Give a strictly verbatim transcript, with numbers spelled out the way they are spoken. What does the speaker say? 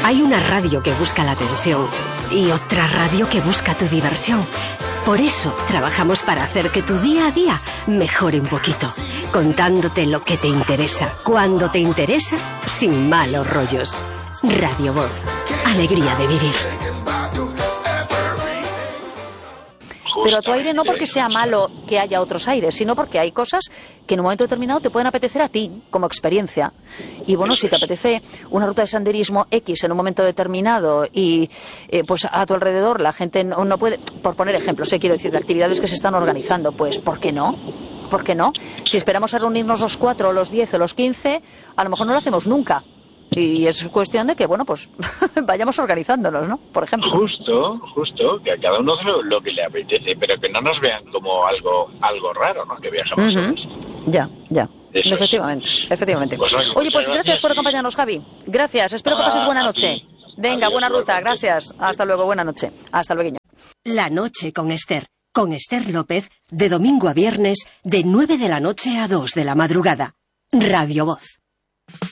Hay una radio que busca la atención y otra radio que busca tu diversión. Por eso trabajamos para hacer que tu día a día mejore un poquito, contándote lo que te interesa, cuando te interesa, sin malos rollos. Radio Voz, alegría de vivir. Pero a tu aire no porque sea malo que haya otros aires, sino porque hay cosas que en un momento determinado te pueden apetecer a ti, como experiencia. Y bueno, si te apetece una ruta de senderismo X en un momento determinado y eh, pues a tu alrededor la gente no, no puede, por poner ejemplos, eh, quiero decir, de actividades que se están organizando, pues ¿por qué no? ¿Por qué no? Si esperamos a reunirnos los cuatro, o los diez o los quince, a lo mejor no lo hacemos nunca. Y es cuestión de que, bueno, pues vayamos organizándonos, ¿no? Por ejemplo. Justo, justo, que a cada uno hace lo, lo que le apetece, pero que no nos vean como algo algo raro, ¿no? Que viajamos uh-huh. solos. Ya, ya. Eso efectivamente, es. efectivamente. Pues, oye, Oye, pues gracias, gracias por acompañarnos, Javi. Gracias, espero ah, que pases buena noche. Venga, Adiós, buena ruta, gracias. Hasta luego, buena noche. Hasta luego. La noche con Esther, con Esther López, de domingo a viernes, de nueve de la noche a dos de la madrugada. Radio Voz.